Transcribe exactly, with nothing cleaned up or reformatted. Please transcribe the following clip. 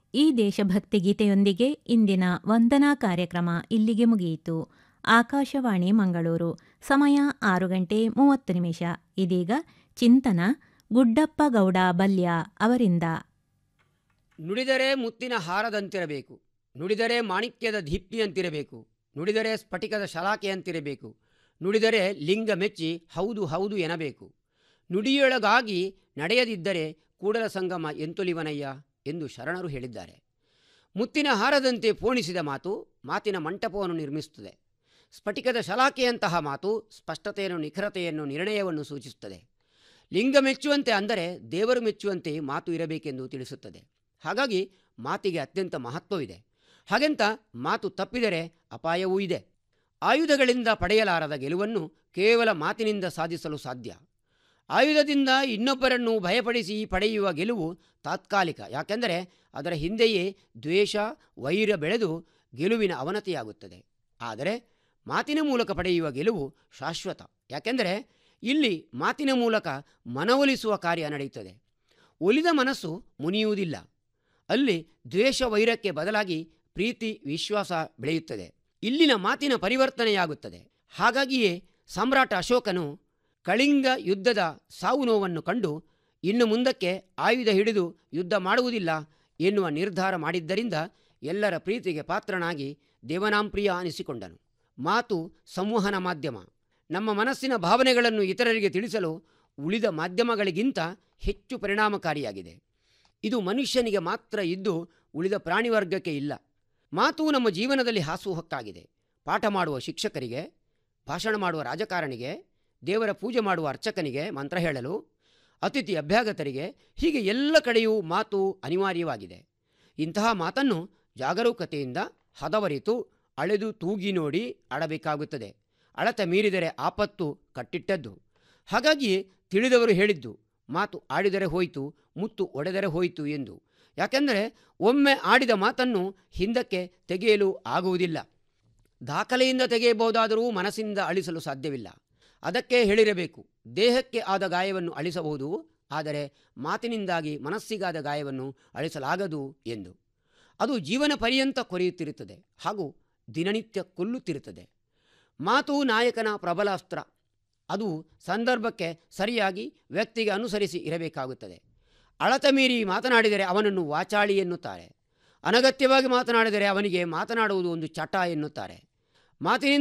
ಈ ದೇಶಭಕ್ತಿ ಗೀತೆಯೊಂದಿಗೆ ಇಂದಿನ ವಂದನಾ ಕಾರ್ಯಕ್ರಮ ಇಲ್ಲಿಗೆ ಮುಗಿಯಿತು. ಆಕಾಶವಾಣಿ ಮಂಗಳೂರು. ಸಮಯ ಆರು ಗಂಟೆ ಮೂವತ್ತು ನಿಮಿಷ. ಇದೀಗ ಚಿಂತನ ಗುಡ್ಡಪ್ಪ ಗೌಡ ಬಲ್ಯ ಅವರಿಂದ. ನುಡಿದರೆ ಮುತ್ತಿನ ಹಾರದಂತಿರಬೇಕು, ನುಡಿದರೆ ಮಾಣಿಕ್ಯದ ದೀಪ್ತಿಯಂತಿರಬೇಕು, ನುಡಿದರೆ ಸ್ಫಟಿಕದ ಶಲಾಕೆಯಂತಿರಬೇಕು, ನುಡಿದರೆ ಲಿಂಗ ಮೆಚ್ಚಿ ಹೌದು ಹೌದು ಎನಬೇಕು, ನುಡಿಯೊಳಗಾಗಿ ನಡೆಯದಿದ್ದರೆ ಕೂಡಲ ಸಂಗಮ ಎಂತೊಲಿವನಯ್ಯ ಎಂದು ಶರಣರು ಹೇಳಿದ್ದಾರೆ. ಮುತ್ತಿನ ಹಾರದಂತೆ ಪೋಣಿಸಿದ ಮಾತು ಮಾತಿನ ಮಂಟಪವನ್ನು ನಿರ್ಮಿಸುತ್ತದೆ. ಸ್ಫಟಿಕದ ಶಲಾಕೆಯಂತಹ ಮಾತು ಸ್ಪಷ್ಟತೆಯನ್ನು, ನಿಖರತೆಯನ್ನು, ನಿರ್ಣಯವನ್ನು ಸೂಚಿಸುತ್ತದೆ. ಲಿಂಗ ಮೆಚ್ಚುವಂತೆ ಅಂದರೆ ದೇವರು ಮೆಚ್ಚುವಂತೆ ಮಾತು ಇರಬೇಕೆಂದು ತಿಳಿಸುತ್ತದೆ. ಹಾಗಾಗಿ ಮಾತಿಗೆ ಅತ್ಯಂತ ಮಹತ್ವವಿದೆ. ಹಾಗೆಂತ ಮಾತು ತಪ್ಪಿದರೆ ಅಪಾಯವೂ ಇದೆ. ಆಯುಧಗಳಿಂದ ಪಡೆಯಲಾರದ ಗೆಲುವನ್ನು ಕೇವಲ ಮಾತಿನಿಂದ ಸಾಧಿಸಲು ಸಾಧ್ಯ. ಆಯುಧದಿಂದ ಇನ್ನೊಬ್ಬರನ್ನು ಭಯಪಡಿಸಿ ಪಡೆಯುವ ಗೆಲುವು ತಾತ್ಕಾಲಿಕ. ಯಾಕೆಂದರೆ ಅದರ ಹಿಂದೆಯೇ ದ್ವೇಷ, ವೈರ ಬೆಳೆದು ಗೆಲುವಿನ ಅವನತಿಯಾಗುತ್ತದೆ. ಆದರೆ ಮಾತಿನ ಮೂಲಕ ಪಡೆಯುವ ಗೆಲುವು ಶಾಶ್ವತ. ಯಾಕೆಂದರೆ ಇಲ್ಲಿ ಮಾತಿನ ಮೂಲಕ ಮನವೊಲಿಸುವ ಕಾರ್ಯ ನಡೆಯುತ್ತದೆ. ಒಲಿದ ಮನಸ್ಸು ಮುನಿಯುವುದಿಲ್ಲ. ಅಲ್ಲಿ ದ್ವೇಷ, ವೈರಕ್ಕೆ ಬದಲಾಗಿ ಪ್ರೀತಿ, ವಿಶ್ವಾಸ ಬೆಳೆಯುತ್ತದೆ. ಇಲ್ಲಿನ ಮಾತಿನ ಪರಿವರ್ತನೆಯಾಗುತ್ತದೆ. ಹಾಗಾಗಿಯೇ ಸಮ್ರಾಟ ಅಶೋಕನು ಕಳಿಂಗ ಯುದ್ಧದ ಸಾವು ನೋವನ್ನು ಕಂಡು ಇನ್ನು ಮುಂದಕ್ಕೆ ಆಯುಧ ಹಿಡಿದು ಯುದ್ಧ ಮಾಡುವುದಿಲ್ಲ ಎನ್ನುವ ನಿರ್ಧಾರ ಮಾಡಿದ್ದರಿಂದ ಎಲ್ಲರ ಪ್ರೀತಿಗೆ ಪಾತ್ರನಾಗಿ ದೇವನಾಂಪ್ರಿಯ ಅನಿಸಿಕೊಂಡನು. ಮಾತು ಸಂವಹನ ಮಾಧ್ಯಮ. ನಮ್ಮ ಮನಸ್ಸಿನ ಭಾವನೆಗಳನ್ನು ಇತರರಿಗೆ ತಿಳಿಸಲು ಉಳಿದ ಮಾಧ್ಯಮಗಳಿಗಿಂತ ಹೆಚ್ಚು ಪರಿಣಾಮಕಾರಿಯಾಗಿದೆ. ಇದು ಮನುಷ್ಯನಿಗೆ ಮಾತ್ರ ಇದ್ದು ಉಳಿದ ಪ್ರಾಣಿವರ್ಗಕ್ಕೆ ಇಲ್ಲ. ಮಾತು ನಮ್ಮ ಜೀವನದಲ್ಲಿ ಹಾಸುಹೊಕ್ಕಾಗಿದೆ. ಪಾಠ ಮಾಡುವ ಶಿಕ್ಷಕರಿಗೆ, ಭಾಷಣ ಮಾಡುವ ರಾಜಕಾರಣಿಗೆ, ದೇವರ ಪೂಜೆ ಮಾಡುವ ಅರ್ಚಕನಿಗೆ ಮಂತ್ರ ಹೇಳಲು, ಅತಿಥಿ ಅಭ್ಯಾಗತರಿಗೆ, ಹೀಗೆ ಎಲ್ಲ ಕಡೆಯೂ ಮಾತು ಅನಿವಾರ್ಯವಾಗಿದೆ. ಇಂತಹ ಮಾತನ್ನು ಜಾಗರೂಕತೆಯಿಂದ ಹದವರಿತು ಅಳೆದು ತೂಗಿ ನೋಡಿ ಆಡಬೇಕಾಗುತ್ತದೆ. ಅಳತೆ ಮೀರಿದರೆ ಆಪತ್ತು ಕಟ್ಟಿಟ್ಟದ್ದು. ಹಾಗಾಗಿ ತಿಳಿದವರು ಹೇಳಿದ್ದು ಮಾತು ಆಡಿದರೆ ಹೋಯಿತು, ಮುತ್ತು ಒಡೆದರೆ ಹೋಯಿತು ಎಂದು. ಯಾಕೆಂದರೆ ಒಮ್ಮೆ ಆಡಿದ ಮಾತನ್ನು ಹಿಂದಕ್ಕೆ ತೆಗೆಯಲು ಆಗುವುದಿಲ್ಲ. ದಾಖಲೆಯಿಂದ ತೆಗೆಯಬಹುದಾದರೂ ಮನಸ್ಸಿಂದ ಅಳಿಸಲು ಸಾಧ್ಯವಿಲ್ಲ. ಅದಕ್ಕೆ ಹೇಳಿರಬೇಕು, ದೇಹಕ್ಕೆ ಆದ ಗಾಯವನ್ನು ಅಳಿಸಬಹುದು, ಆದರೆ ಮಾತಿನಿಂದಾಗಿ ಮನಸ್ಸಿಗಾದ ಗಾಯವನ್ನು ಅಳಿಸಲಾಗದು ಎಂದು. ಅದು ಜೀವನ ಪರ್ಯಂತ ಕೊರೆಯುತ್ತಿರುತ್ತದೆ ಹಾಗೂ ದಿನನಿತ್ಯ ಕೊಲ್ಲುತ್ತಿರುತ್ತದೆ. ಮಾತು ನಾಯಕನ ಪ್ರಬಲ ಅಸ್ತ್ರ. ಅದು ಸಂದರ್ಭಕ್ಕೆ ಸರಿಯಾಗಿ ವ್ಯಕ್ತಿಗೆ ಅನುಸರಿಸಿ ಇರಬೇಕಾಗುತ್ತದೆ. ಅಳತೆ ಮೀರಿ ಮಾತನಾಡಿದರೆ ಅವನನ್ನು ವಾಚಾಳಿ ಎನ್ನುತ್ತಾರೆ. ಅನಗತ್ಯವಾಗಿ ಮಾತನಾಡಿದರೆ ಅವನಿಗೆ ಮಾತನಾಡುವುದು ಒಂದು ಚಟ ಎನ್ನುತ್ತಾರೆ. ಮಾತಿನಿಂದ